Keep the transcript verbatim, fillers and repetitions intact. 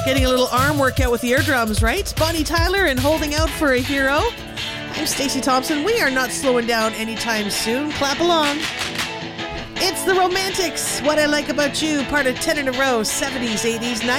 Getting a little arm workout with the air drums, right? Bonnie Tyler and Holding Out for a Hero. I'm Stacey Thompson. We are not slowing down anytime soon. Clap along. It's the Romantics. What I Like About You, part of ten in a row, seventies, eighties, nineties.